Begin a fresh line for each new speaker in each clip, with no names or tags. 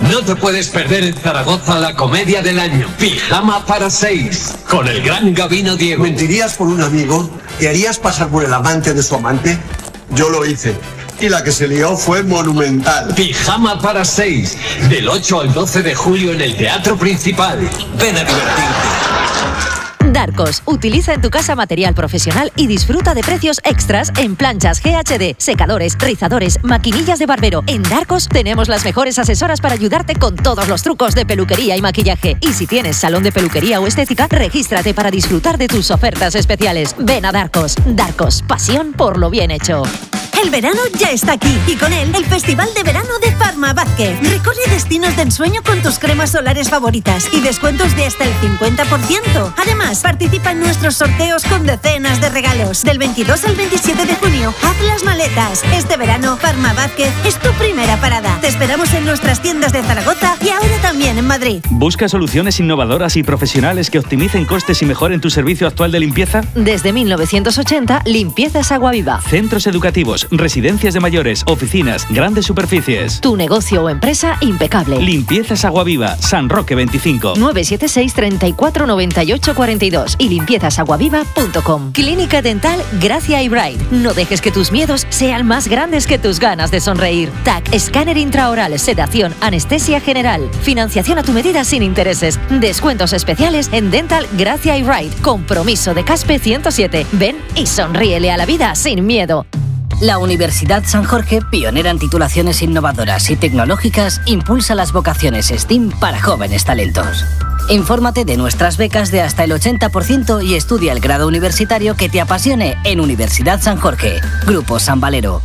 No te puedes perder en Zaragoza la comedia del año, Pijama para 6, con el gran Gabino Diego.
¿Mentirías por un amigo? ¿Te harías pasar por el amante de su amante? Yo lo hice. Y la que se lió fue monumental.
Pijama para 6, del 8 al 12 de julio en el Teatro Principal. Ven a divertirte.
Darcos, utiliza en tu casa material profesional y disfruta de precios extras en planchas GHD, secadores, rizadores, maquinillas de barbero. En Darcos tenemos las mejores asesoras para ayudarte con todos los trucos de peluquería y maquillaje. Y si tienes salón de peluquería o estética, regístrate para disfrutar de tus ofertas especiales. Ven a Darcos. Darcos, pasión por lo bien hecho.
El verano ya está aquí y con él el Festival de Verano de Farma Vázquez. Recorre destinos de ensueño con tus cremas solares favoritas y descuentos de hasta el 50%. Además, participa en nuestros sorteos con decenas de regalos. Del 22 al 27 de junio, haz las maletas. Este verano, Farma Vázquez es tu primera parada. Te esperamos en nuestras tiendas de Zaragoza y ahora también en Madrid.
¿Busca soluciones innovadoras y profesionales que optimicen costes y mejoren tu servicio actual de limpieza?
Desde 1980, Limpiezas Agua Viva.
Centros educativos, residencias de mayores, oficinas, grandes superficies.
Tu negocio o empresa impecable.
Limpiezas Agua Viva, San Roque 25.
976 34 98 42 y limpiezasaguaviva.com. Clínica Dental Gracia y Bright. No dejes que tus miedos sean más grandes que tus ganas de sonreír. TAC, escáner intraoral, sedación, anestesia general. Financiación a tu medida sin intereses. Descuentos especiales en Dental Gracia y Bright. Compromiso de Caspe 107. Ven y sonríele a la vida sin miedo.
La Universidad San Jorge, pionera en titulaciones innovadoras y tecnológicas, impulsa las vocaciones STEAM para jóvenes talentos. Infórmate de nuestras becas de hasta el 80% y estudia el grado universitario que te apasione en Universidad San Jorge. Grupo San Valero.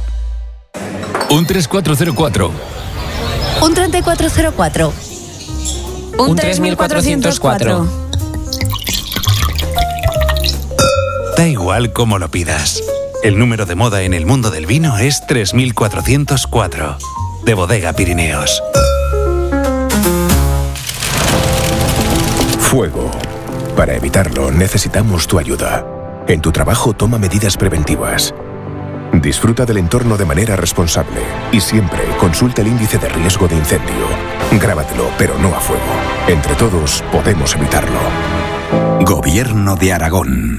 Un 3404.
Un 3404.
Un 3404.
Da igual cómo lo pidas. El número de moda en el mundo del vino es 3404, de Bodega Pirineos.
Fuego. Para evitarlo, necesitamos tu ayuda. En tu trabajo, toma medidas preventivas. Disfruta del entorno de manera responsable y siempre consulta el índice de riesgo de incendio. Grábatelo, pero no a fuego. Entre todos, podemos evitarlo.
Gobierno de Aragón.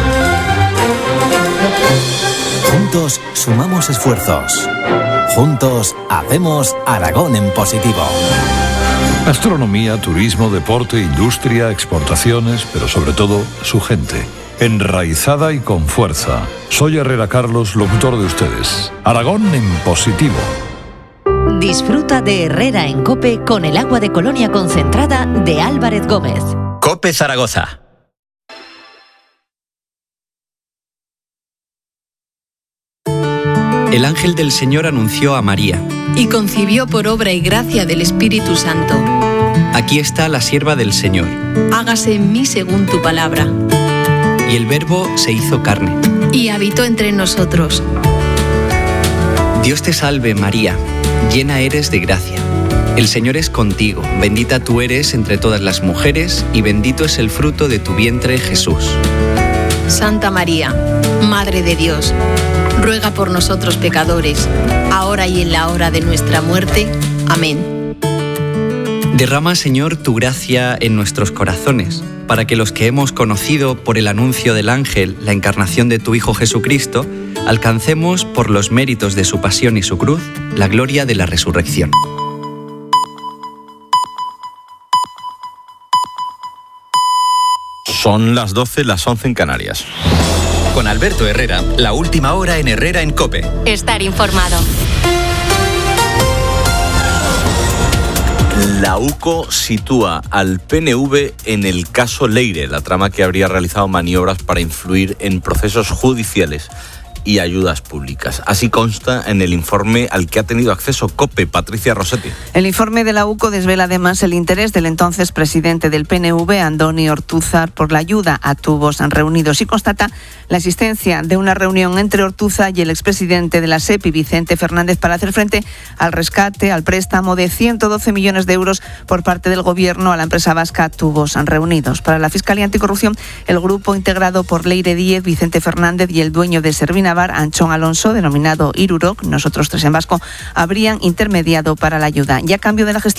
Juntos sumamos esfuerzos. Juntos hacemos Aragón en positivo.
Gastronomía, turismo, deporte, industria, exportaciones, pero sobre todo su gente. Enraizada y con fuerza. Soy Herrera Carlos, locutor de ustedes. Aragón en positivo.
Disfruta de Herrera en COPE con el agua de Colonia concentrada de Álvarez Gómez.
COPE Zaragoza. El ángel del Señor anunció a María.
Y concibió por obra y gracia del Espíritu Santo.
Aquí está la sierva del Señor.
Hágase en mí según tu palabra.
Y el Verbo se hizo carne.
Y habitó entre nosotros.
Dios te salve, María, llena eres de gracia. El Señor es contigo, bendita tú eres entre todas las mujeres, y bendito es el fruto de tu vientre, Jesús.
Santa María, Madre de Dios, ruega por nosotros pecadores, ahora y en la hora de nuestra muerte. Amén.
Derrama, Señor, tu gracia en nuestros corazones, para que los que hemos conocido por el anuncio del ángel la encarnación de tu Hijo Jesucristo, alcancemos, por los méritos de su pasión y su cruz, la gloria de la resurrección.
Son las 12, las 11 en Canarias.
Con Alberto Herrera, la última hora en Herrera en COPE.
Estar informado.
La UCO sitúa al PNV en el caso Leire, la trama que habría realizado maniobras para influir en procesos judiciales y ayudas públicas. Así consta en el informe al que ha tenido acceso COPE. Patricia Rossetti.
El informe de la UCO desvela además el interés del entonces presidente del PNV, Andoni Ortúzar, por la ayuda a tubos reunidos y constata la existencia de una reunión entre Ortúzar y el expresidente de la SEPI, Vicente Fernández, para hacer frente al rescate, al préstamo de 112 millones de euros por parte del Gobierno a la empresa vasca Tubos Reunidos. Para la Fiscalía Anticorrupción, el grupo integrado por Leire Díez, Vicente Fernández y el dueño de Servinavar, Anchón Alonso, denominado Iruroc, nosotros tres en vasco, habrían intermediado para la ayuda. Y a cambio de la gestión